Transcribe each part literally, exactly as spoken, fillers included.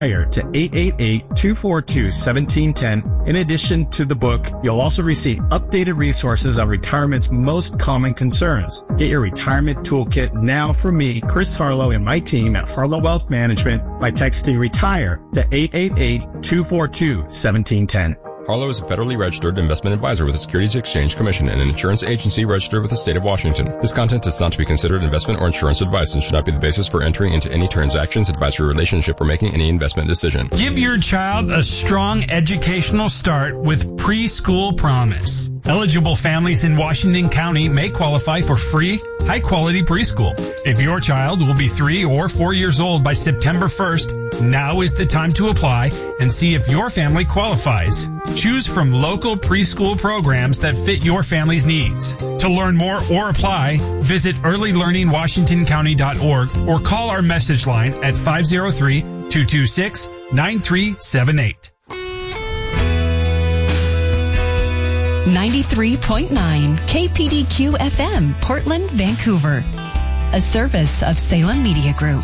to eight eight eight, two four two, one seven one zero. In addition to the book, you'll also receive updated resources on retirement's most common concerns. Get your retirement toolkit now from me, Chris Harlow, and my team at Harlow Wealth Management by texting RETIRE to eight eight eight, two four two, one seven one zero. Harlow is a federally registered investment advisor with the Securities Exchange Commission and an insurance agency registered with the state of Washington. This content is not to be considered investment or insurance advice and should not be the basis for entering into any transactions, advisory relationship, or making any investment decision. Give your child a strong educational start with Preschool Promise. Eligible families in Washington County may qualify for free, high-quality preschool. If your child will be three or four years old by September first, now is the time to apply and see if your family qualifies. Choose from local preschool programs that fit your family's needs. To learn more or apply, visit early learning washington county dot org or call our message line at five oh three, two two six, nine three seven eight. ninety-three point nine K P D Q F M, Portland, Vancouver. A service of Salem Media Group.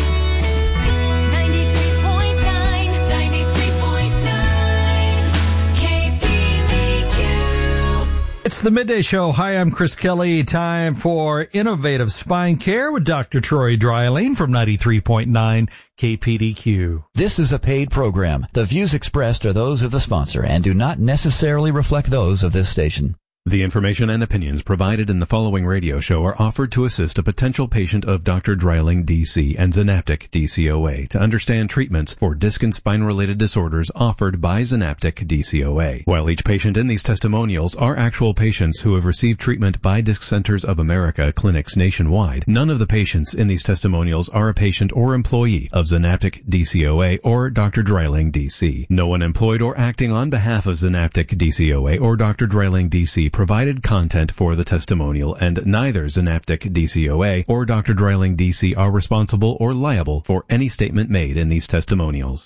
It's the Midday Show. Hi, I'm Chris Kelly. Time for Innovative Spine Care with Doctor Troy Dreiling from ninety-three point nine K P D Q. This is a paid program. The views expressed are those of the sponsor and do not necessarily reflect those of this station. The information and opinions provided in the following radio show are offered to assist a potential patient of Doctor Dreiling, D C, and Zanaptic, D C O A, to understand treatments for disc and spine-related disorders offered by Zanaptic, D C O A. While each patient in these testimonials are actual patients who have received treatment by Disc Centers of America clinics nationwide, none of the patients in these testimonials are a patient or employee of Zanaptic, D C O A, or Doctor Dreiling, D C. No one employed or acting on behalf of Zanaptic, D C O A, or Doctor Dreiling, D C provided content for the testimonial, and neither Zanaptic, D C O A, or Doctor Dreiling, D C are responsible or liable for any statement made in these testimonials.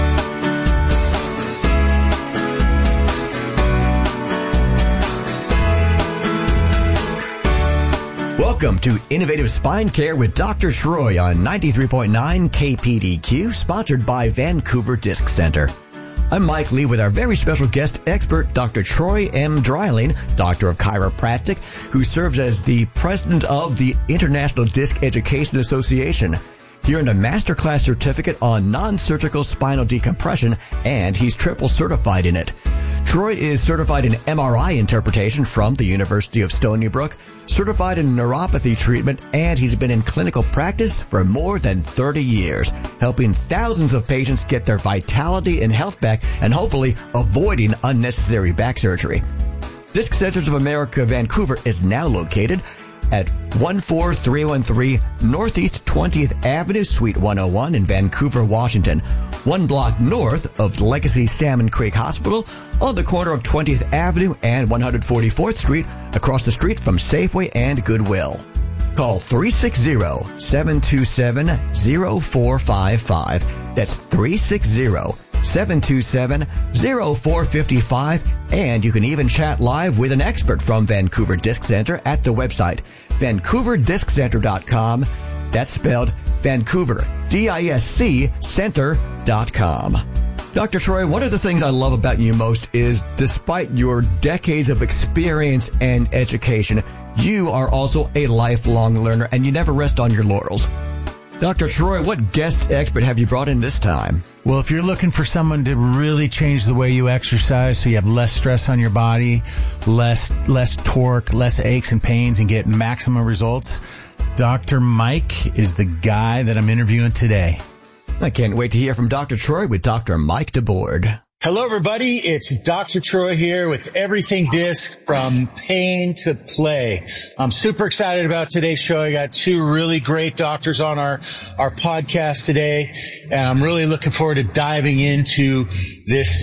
Welcome to Innovative Spine Care with Doctor Troy on ninety-three point nine K P D Q, sponsored by Vancouver Disc Center. I'm Mike Lee with our very special guest expert, Doctor Troy M. Dreiling, Doctor of Chiropractic, who serves as the president of the International Disc Education Association. He earned a masterclass certificate on non-surgical spinal decompression, and he's triple certified in it. Troy is certified in M R I interpretation from the University of Stony Brook, certified in neuropathy treatment, and he's been in clinical practice for more than thirty years, helping thousands of patients get their vitality and health back and hopefully avoiding unnecessary back surgery. Disc Centers of America Vancouver is now located at one four three one three Northeast twentieth Avenue, Suite one oh one in Vancouver, Washington, one block north of Legacy Salmon Creek Hospital, on the corner of twentieth Avenue and one hundred forty-fourth Street, across the street from Safeway and Goodwill. Call three six zero, seven two seven, zero four five five. That's three six zero, seven two seven, zero four five five. And you can even chat live with an expert from Vancouver Disc Center at the website vancouver disc center dot com. That's spelled Vancouver, D I S C, center dot com. Doctor Troy, one of the things I love about you most is, despite your decades of experience and education, you are also a lifelong learner and you never rest on your laurels. Doctor Troy, what guest expert have you brought in this time? Well, if you're looking for someone to really change the way you exercise so you have less stress on your body, less less torque, less aches and pains, and get maximum results, Doctor Mike is the guy that I'm interviewing today. I can't wait to hear from Doctor Troy with Doctor Mike DeBoard. Hello, everybody. It's Doctor Troy here with Everything Disc, from pain to play. I'm super excited about today's show. I got two really great doctors on our, our podcast today, and I'm really looking forward to diving into this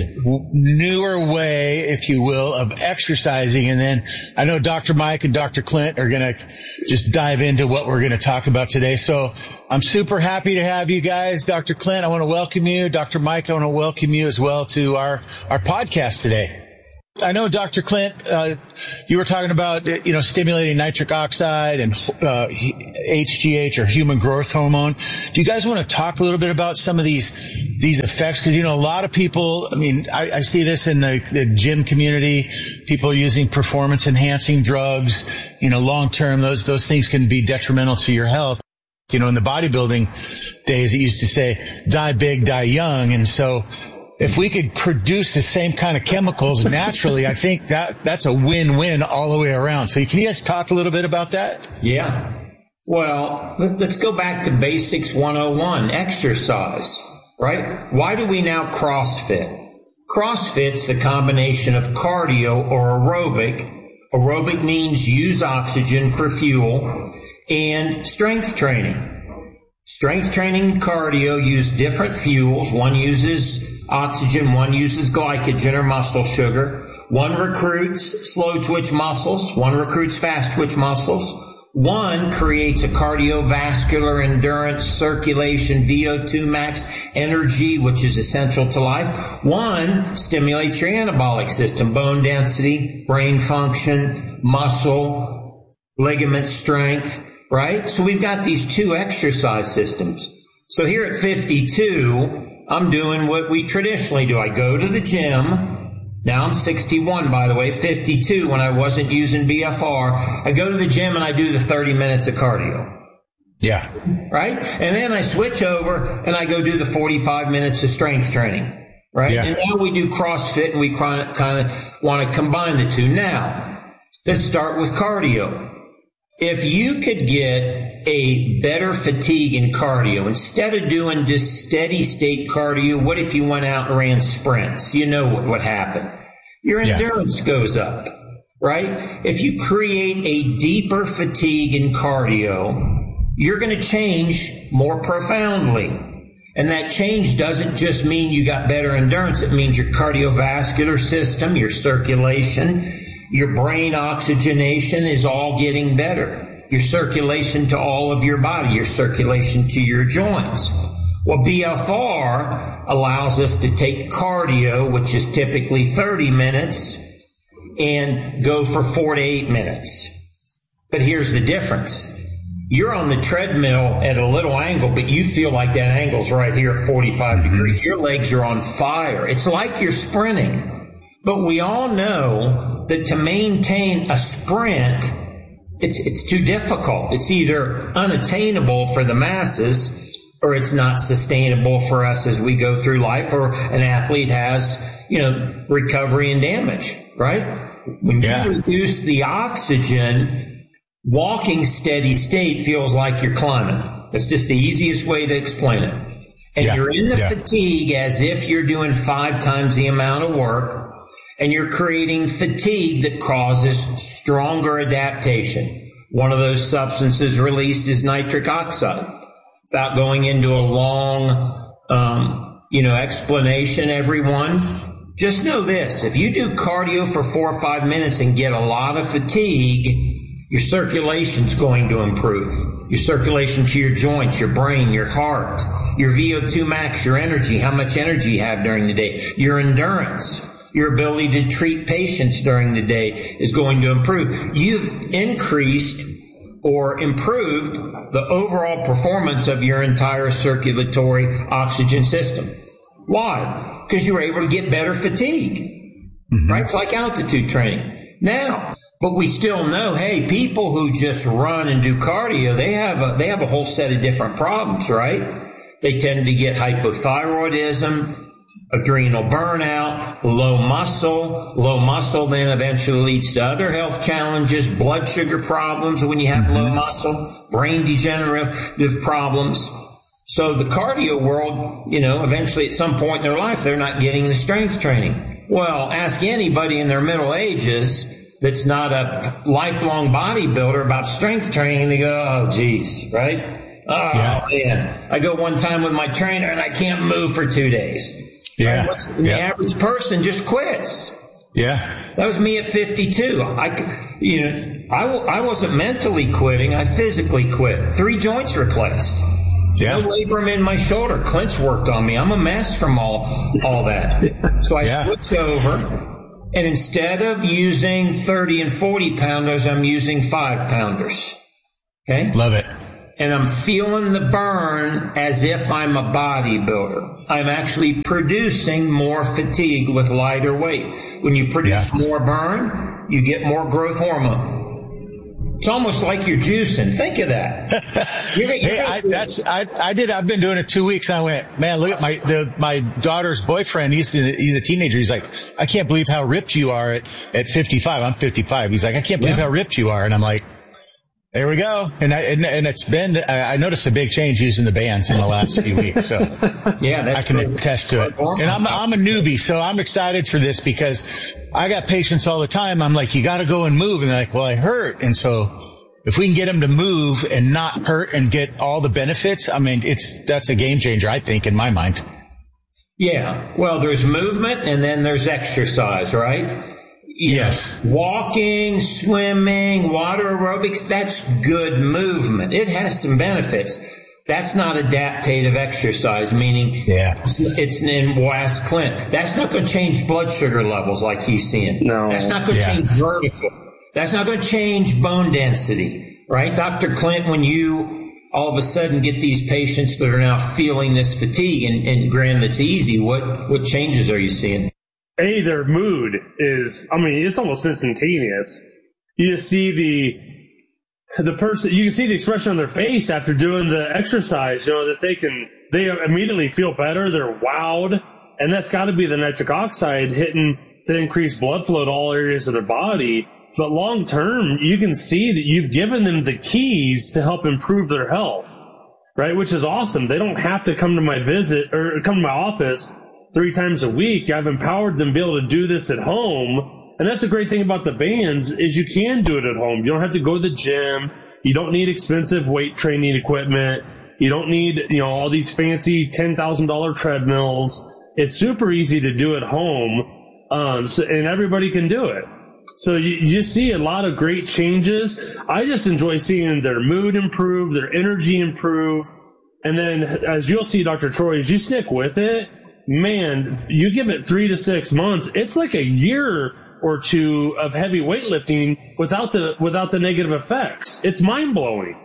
newer way, if you will, of exercising. And then I know Doctor Mike and Doctor Clint are going to just dive into what we're going to talk about today. So I'm super happy to have you guys. Doctor Clint, I want to welcome you. Doctor Mike, I want to welcome you as well to our, our podcast today. I know, Doctor Clint, uh, you were talking about, you know, stimulating nitric oxide and uh, H G H, or human growth hormone. Do you guys want to talk a little bit about some of these these effects? Because, you know, a lot of people, I mean, I, I see this in the, the gym community. People are using performance-enhancing drugs. You know, long-term, those those things can be detrimental to your health. You know, in the bodybuilding days, it used to say, die big, die young. And so if we could produce the same kind of chemicals naturally, I think that that's a win-win all the way around. So can you guys talk a little bit about that? Yeah. Well, let's go back to basics one oh one, exercise, right? Why do we now CrossFit? CrossFit's the combination of cardio or aerobic. Aerobic means use oxygen for fuel, and strength training. Strength training and cardio use different fuels. One uses oxygen, one uses glycogen or muscle sugar. One recruits slow twitch muscles, one recruits fast twitch muscles. One creates a cardiovascular endurance, circulation, V O two max, energy, which is essential to life. One stimulates your anabolic system, bone density, brain function, muscle, ligament strength, right? So we've got these two exercise systems. So here at fifty-two, I'm doing what we traditionally do. I go to the gym. Now I'm sixty-one, by the way, fifty-two when I wasn't using B F R. I go to the gym and I do the thirty minutes of cardio. Yeah. Right? And then I switch over and I go do the forty-five minutes of strength training. Right? Yeah. And now we do CrossFit and we kind of want to combine the two. Now, let's start with cardio. If you could get a better fatigue in cardio, instead of doing just steady state cardio, what if you went out and ran sprints? You know what would happen. Your endurance yeah. goes up, right? If you create a deeper fatigue in cardio, you're going to change more profoundly. And that change doesn't just mean you got better endurance. It means your cardiovascular system, your circulation, your brain oxygenation is all getting better. Your circulation to all of your body, your circulation to your joints. Well, B F R allows us to take cardio, which is typically thirty minutes, and go for four to eight minutes. But here's the difference. You're on the treadmill at a little angle, but you feel like that angle's right here at forty-five mm-hmm. degrees. Your legs are on fire. It's like you're sprinting. But we all know that to maintain a sprint, it's it's too difficult. It's either unattainable for the masses, or it's not sustainable for us as we go through life, or an athlete has, you know, recovery and damage, right? When yeah. you reduce the oxygen, walking steady state feels like you're climbing. That's just the easiest way to explain it. And yeah. you're in the yeah. fatigue as if you're doing five times the amount of work. And you're creating fatigue that causes stronger adaptation. One of those substances released is nitric oxide. Without going into a long, um, you know, explanation, everyone, just know this. If you do cardio for four or five minutes and get a lot of fatigue, your circulation's going to improve. Your circulation to your joints, your brain, your heart, your V O two max, your energy, how much energy you have during the day, your endurance. Your ability to treat patients during the day is going to improve. You've increased or improved the overall performance of your entire circulatory oxygen system. Why? Because you're able to get better fatigue. Mm-hmm. Right? It's like altitude training. Now, but we still know, hey, people who just run and do cardio, they have a, they have a whole set of different problems, right? They tend to get hypothyroidism, adrenal burnout, low muscle. Low muscle then eventually leads to other health challenges, blood sugar problems when you have mm-hmm. low muscle, brain degenerative problems. So the cardio world, you know, eventually at some point in their life, they're not getting the strength training. Well, ask anybody in their middle ages that's not a lifelong bodybuilder about strength training, they go, oh, geez, right? Oh, yeah. man. I go one time with my trainer and I can't move for two days. Yeah. Right? The yeah. average person just quits. Yeah. That was me at fifty-two. I, you know, I, I wasn't mentally quitting. I physically quit. Three joints replaced. Yeah. No labrum in my shoulder. Clint's worked on me. I'm a mess from all, all that. So I yeah. switched over And instead of using thirty and forty pounders, I'm using five pounders. Okay? Love it. And I'm feeling the burn as if I'm a bodybuilder. I'm actually producing more fatigue with lighter weight. When you produce yeah. more burn, you get more growth hormone. It's almost like you're juicing. Think of that. You're, you're hey, I, that's I, I did. I've been doing it two weeks. And I went, man, look at my the, my daughter's boyfriend. He's a, he's a teenager. He's like, I can't believe how ripped you are at, at fifty-five. I'm fifty-five. He's like, I can't believe yeah. how ripped you are. And I'm like, there we go. And I and, and it's been. I noticed a big change using the bands in the last few weeks. So yeah, that's I can great. attest to it. And I'm I'm a newbie, so I'm excited for this because I got patients all the time. I'm like, you got to go and move, and they're like, well, I hurt, and so if we can get them to move and not hurt and get all the benefits, I mean, it's that's a game changer, I think, in my mind. Yeah. Well, there's movement and then there's exercise, right? You yes. know, walking, swimming, water aerobics, that's good movement. It has some benefits. That's not adaptative exercise, meaning yeah. it's, it's in we'll ask Clint. That's not going to change blood sugar levels like he's seeing. No. That's not going to yeah. change vertical. That's not going to change bone density, right? Doctor Clint, when you all of a sudden get these patients that are now feeling this fatigue, and, and granted it's easy, what, what changes are you seeing? A, their mood is, I mean, it's almost instantaneous. You just see the, the person, you can see the expression on their face after doing the exercise, you know, that they can, they immediately feel better. They're wowed. And that's got to be the nitric oxide hitting to increase blood flow to all areas of their body. But long term, you can see that you've given them the keys to help improve their health, right? Which is awesome. They don't have to come to my visit or come to my office three times a week. I've empowered them to be able to do this at home. And that's a great thing about the bands is you can do it at home. You don't have to go to the gym. You don't need expensive weight training equipment. You don't need, you know, all these fancy ten thousand dollars treadmills. It's super easy to do at home. Um, so, and everybody can do it. So you, you just see a lot of great changes. I just enjoy seeing their mood improve, their energy improve. And then as you'll see, Doctor Troy, as you stick with it, man, you give it three to six months. It's like a year or two of heavy weightlifting without the, without the negative effects. It's mind blowing.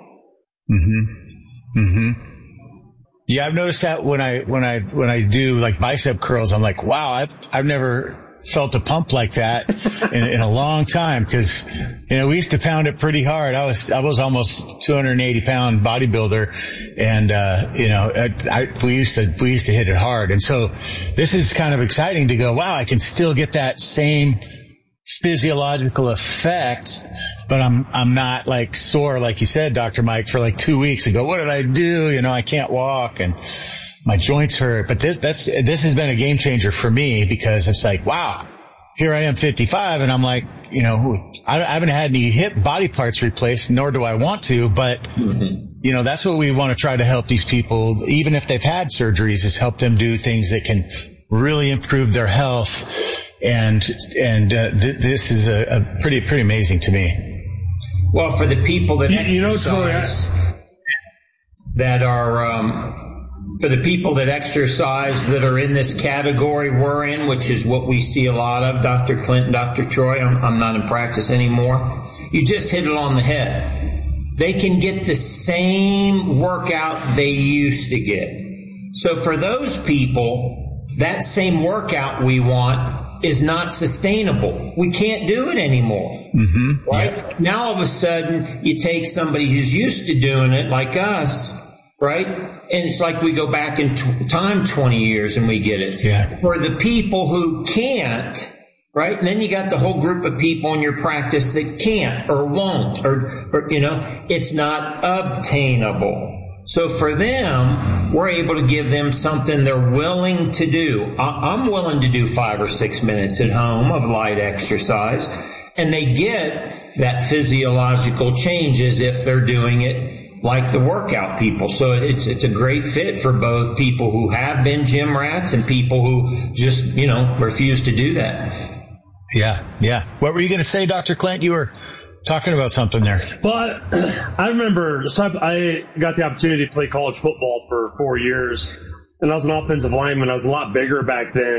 Mm-hmm. Mm-hmm. Yeah. I've noticed that when I, when I, when I do like bicep curls, I'm like, wow, I've, I've never felt a pump like that in, in a long time. Cause, you know, we used to pound it pretty hard. I was, I was almost two hundred eighty pound bodybuilder. And, uh, you know, I, I, we used to, we used to hit it hard. And so this is kind of exciting to go, wow, I can still get that same physiological effect, but I'm, I'm not like sore, like you said, Doctor Mike, for like two weeks ago. What did I do? You know, I can't walk and my joints hurt. But this, that's, this has been a game changer for me because it's like, wow, here I am fifty-five and I'm like, you know, I, I haven't had any hip body parts replaced, nor do I want to, but mm-hmm. you know, that's what we want to try to help these people, even if they've had surgeries, is help them do things that can really improve their health. And, and, uh, th- this is a, a pretty, pretty amazing to me. Well, for the people that you, exercise, you know, Troy, that are, um, for the people that exercise that are in this category we're in, which is what we see a lot of, Doctor Clinton, Doctor Troy, I'm, I'm not in practice anymore. You just hit it on the head. They can get the same workout they used to get. So for those people, that same workout we want is not sustainable. We can't do it anymore. Mm-hmm. Right? Yep. Now all of a sudden you take somebody who's used to doing it like us, right? And it's like we go back in t- time twenty years and we get it. Yeah. For the people who can't, right? And then you got the whole group of people in your practice that can't or won't or, or you know, it's not obtainable. So for them, we're able to give them something they're willing to do. I'm willing to do five or six minutes at home of light exercise, and they get that physiological changes if they're doing it like the workout people. So it's it's a great fit for both people who have been gym rats and people who just, you know, refuse to do that. Yeah, yeah. What were you going to say, Doctor Clint? You were talking about something there. Well, I, I remember, so I, I got the opportunity to play college football for four years, and I was an offensive lineman. I was a lot bigger back then,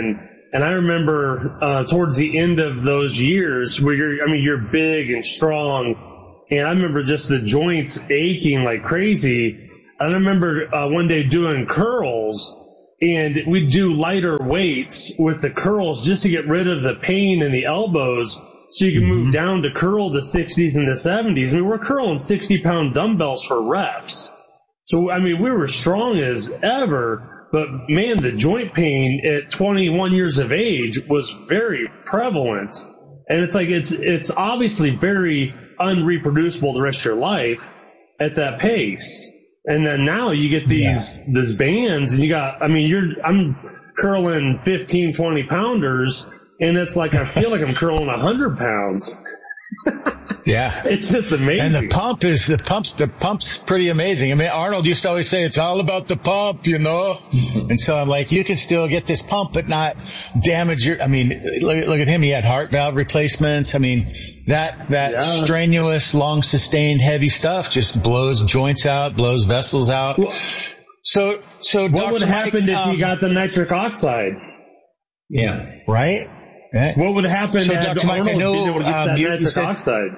And I remember uh, towards the end of those years where you're, I mean, you're big and strong. And I remember just the joints aching like crazy. And I remember uh, one day doing curls, and we'd do lighter weights with the curls just to get rid of the pain in the elbows so you can mm-hmm. move down to curl the sixties and the seventies. I mean, we're curling sixty pound dumbbells for reps. So, I mean, we were strong as ever. But, man, the joint pain at twenty-one years of age was very prevalent. And it's like it's it's obviously very unreproducible the rest of your life at that pace. And then now you get these yeah. these bands, and you got, I mean, you're I'm curling fifteen, twenty pounders, and it's like I feel like I'm curling one hundred pounds. Yeah. It's just amazing. And the pump is, the pump's, the pump's pretty amazing. I mean, Arnold used to always say it's all about the pump, you know? And so I'm like, you can still get this pump, but not damage your, I mean, look, look at him. He had heart valve replacements. I mean, that, that yeah. strenuous, long sustained, heavy stuff just blows joints out, blows vessels out. Well, so, so what Doctor would have happened Mike, if um, you got the nitric oxide? Yeah. Right? Right. What would happen so had Doctor Mike, Arnold I know, been able to get um, that you, nitric you said, oxide?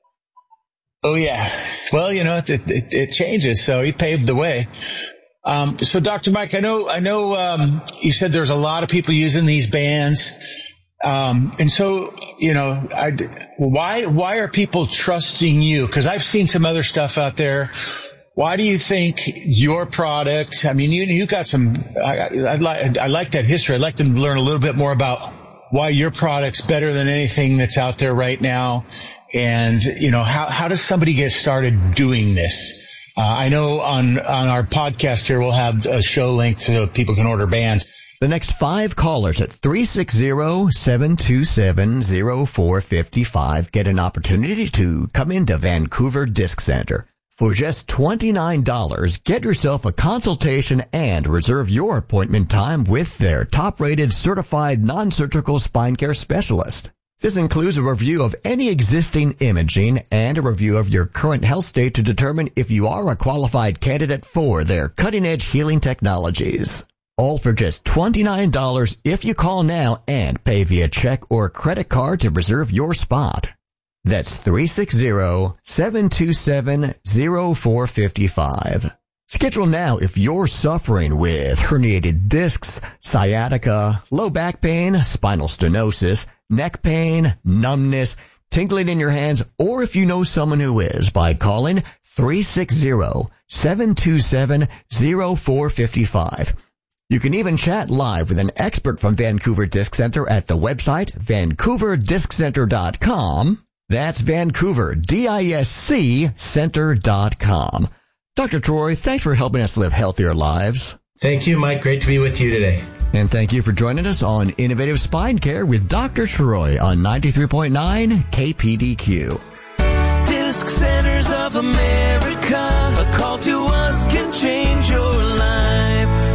Oh, yeah. Well, you know, it, it, it changes. So he paved the way. Um, so Doctor Mike, I know, I know, um, you said there's a lot of people using these bands. Um, and so, you know, I, why, why are people trusting you? Cause I've seen some other stuff out there. Why do you think your product, I mean, you, you got some, I, I like, I like that history. I'd like to learn a little bit more about why your product's better than anything that's out there right now. And, you know, how, how does somebody get started doing this? Uh, I know on, on our podcast here, we'll have a show link so people can order bands. The next five callers at three six zero, seven two seven, zero four five five get an opportunity to come into Vancouver Disc Center. For just twenty-nine dollars, get yourself a consultation and reserve your appointment time with their top-rated certified non-surgical spine care specialist. This includes a review of any existing imaging and a review of your current health state to determine if you are a qualified candidate for their cutting-edge healing technologies. All for just twenty-nine dollars if you call now and pay via check or credit card to reserve your spot. That's three six zero, seven two seven, zero four five five. Schedule now if you're suffering with herniated discs, sciatica, low back pain, spinal stenosis, neck pain, numbness, tingling in your hands, or if you know someone who is by calling three six zero, seven two seven, zero four five five. You can even chat live with an expert from Vancouver Disc Center at the website vancouver disc center dot com. That's Vancouver, D I S C, center dot com. Doctor Troy, thanks for helping us live healthier lives. Thank you, Mike. Great to be with you today. And thank you for joining us on Innovative Spine Care with Doctor Troy on ninety-three point nine K P D Q. Disc Centers of America, a call to us can change your life.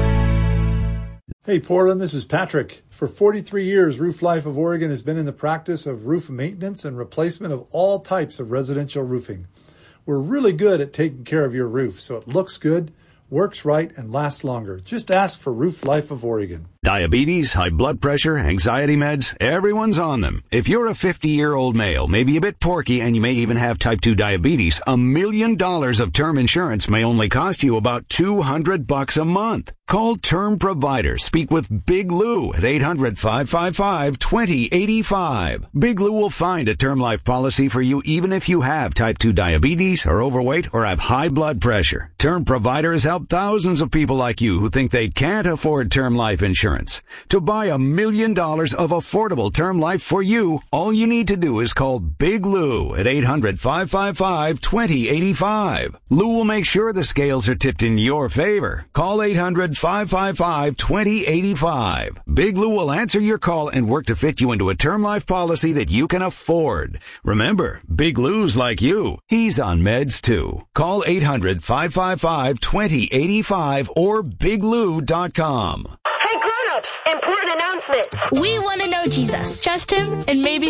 Hey, Portland, this is Patrick. For forty-three years, Roof Life of Oregon has been in the practice of roof maintenance and replacement of all types of residential roofing. We're really good at taking care of your roof so it looks good, works right, and lasts longer. Just ask for Roof Life of Oregon. Diabetes, high blood pressure, anxiety meds, everyone's on them. If you're a fifty-year-old male, maybe a bit porky, and you may even have type two diabetes, a million dollars of term insurance may only cost you about two hundred bucks a month. Call Term Provider. Speak with Big Lou at eight hundred, five five five, two zero eight five. Big Lou will find a term life policy for you even if you have type two diabetes, are overweight, or have high blood pressure. Term Provider has helped thousands of people like you who think they can't afford term life insurance. To buy a million dollars of affordable term life for you, all you need to do is call Big Lou at eight hundred, five five five, two zero eight five. Lou will make sure the scales are tipped in your favor. Call eight hundred, five five five, two zero eight five. Big Lou will answer your call and work to fit you into a term life policy that you can afford. Remember, Big Lou's like you. He's on meds too. Call eight hundred, five five five, two zero eight five or big lou dot com. Hey grown-ups, important announcement. We want to know Jesus. Trust him and maybe